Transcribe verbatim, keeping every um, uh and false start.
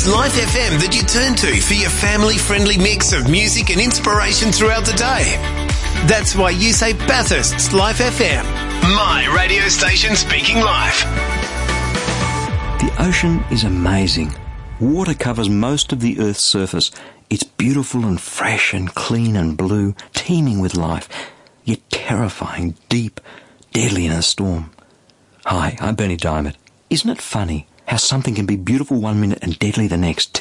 It's Life F M that you turn to for your family-friendly mix of music and inspiration throughout the day. That's why you say Bathurst's Life F M. My radio station speaking life. The ocean is amazing. Water covers most of the Earth's surface. It's beautiful and fresh and clean and blue, teeming with life, yet terrifying, deep, deadly in a storm. Hi, I'm Bernie Diamond. Isn't it funny how something can be beautiful one minute and deadly the next?